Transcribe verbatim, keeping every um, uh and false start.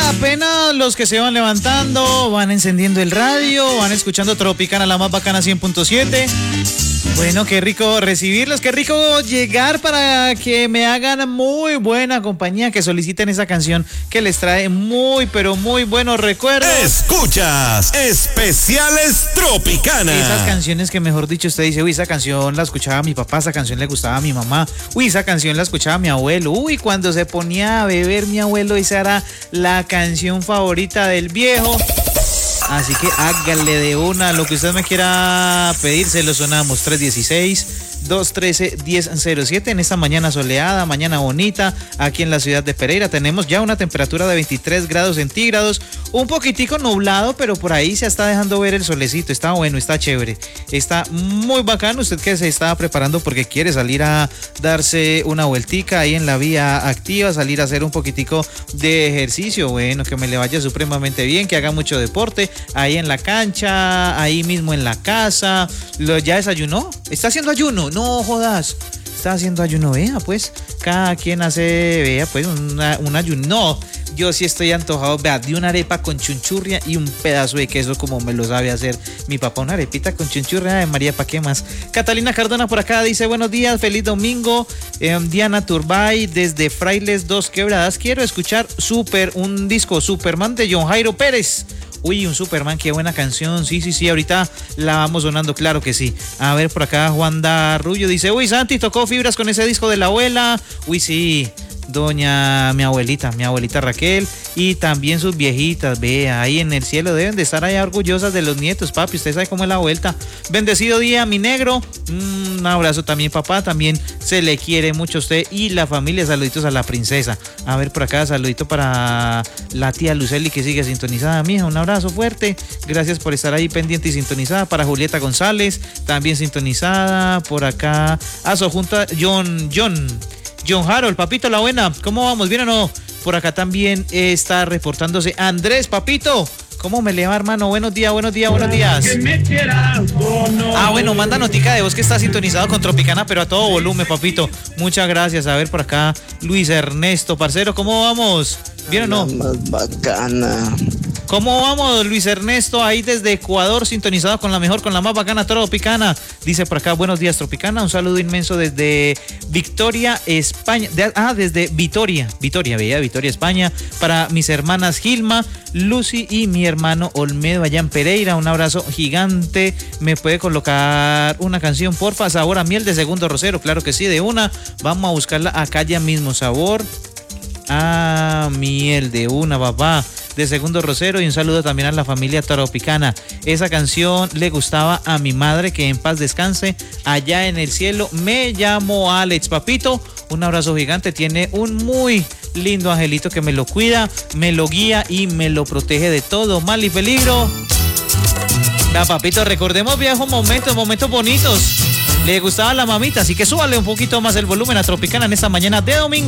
Apenas los que se van levantando, van encendiendo el radio, van escuchando Tropicana, la más bacana cien punto siete. Bueno, qué rico recibirlos, qué rico llegar para que me hagan muy buena compañía, que soliciten esa canción que les trae muy, pero muy buenos recuerdos. Escuchas Especiales Tropicana. Esas canciones que, mejor dicho, usted dice, uy, esa canción la escuchaba mi papá, esa canción le gustaba a mi mamá, uy, esa canción la escuchaba mi abuelo, uy, cuando se ponía a beber mi abuelo, esa era la canción favorita del viejo. Así que hágale de una lo que usted me quiera pedir, se lo sonamos. Tres uno seis, dos uno tres, uno cero cero siete en esta mañana soleada, mañana bonita, aquí en la ciudad de Pereira. Tenemos ya una temperatura de veintitrés grados centígrados, un poquitico nublado, pero por ahí se está dejando ver el solecito. Está bueno, está chévere, está muy bacano. Usted que se está preparando porque quiere salir a darse una vueltica ahí en la vía activa, salir a hacer un poquitico de ejercicio, bueno, que me le vaya supremamente bien, que haga mucho deporte ahí en la cancha, ahí mismo en la casa. ¿Lo, ya desayunó? ¿Está haciendo ayuno? No jodas, está haciendo ayuno, vea pues, cada quien hace, vea pues, una, un ayuno. No, yo sí estoy antojado, vea, de una arepa con chunchurria y un pedazo de queso como me lo sabe hacer mi papá, una arepita con chunchurria de María, ¿pa' qué más? Catalina Cardona por acá dice, buenos días, feliz domingo. eh, Diana Turbay desde Frailes Dos Quebradas, quiero escuchar super, un disco Superman de John Jairo Pérez. Uy, un Superman, qué buena canción. Sí, sí, sí, ahorita la vamos sonando, claro que sí. A ver, por acá Juan Darrullo dice, uy, Santi, tocó fibras con ese disco de la abuela. Uy, sí, doña, mi abuelita, mi abuelita Raquel, y también sus viejitas, vea, ahí en el cielo deben de estar allá orgullosas de los nietos, papi, usted sabe cómo es la vuelta. Bendecido día, mi negro, un abrazo también, papá, también se le quiere mucho a usted y la familia. Saluditos a la princesa. A ver, por acá, saludito para la tía Luceli, que sigue sintonizada, mija, un abrazo fuerte, gracias por estar ahí pendiente y sintonizada. Para Julieta González, también sintonizada, por acá, a su junta, John, John, John Harold, papito, la buena, ¿cómo vamos? ¿Bien o no? Por acá también está reportándose Andrés, papito, ¿cómo me le va, hermano? Buenos días, buenos días, buenos días. Ah, bueno, manda notica de voz que está sintonizado con Tropicana, pero a todo volumen, papito. Muchas gracias. A ver, por acá, Luis Ernesto, parcero, ¿cómo vamos? ¿Bien o no? Más bacana. ¿Cómo vamos, Luis Ernesto? Ahí desde Ecuador, sintonizado con la mejor, con la más bacana Tropicana. Dice por acá, buenos días, Tropicana. Un saludo inmenso desde Victoria, España. De, ah, desde Vitoria, Vitoria, veía, Vitoria, España. Para mis hermanas Gilma, Lucy y mi hermano Olmedo allá en Pereira. Un abrazo gigante. ¿Me puede colocar una canción, porfa? Sabor a miel de Segundo Rosero. Claro que sí, de una. Vamos a buscarla acá ya mismo. Sabor a miel de una, papá, de Segundo Rosero. Y un saludo también a la familia Tropicana. Esa canción le gustaba a mi madre, que en paz descanse allá en el cielo. Me llamo Alex, papito, un abrazo gigante. Tiene un muy lindo angelito que me lo cuida, me lo guía y me lo protege de todo mal y peligro. Da, papito, recordemos viejos momentos, momentos bonitos. Le gustaba a la mamita, así que súbale un poquito más el volumen a Tropicana en esta mañana de domingo.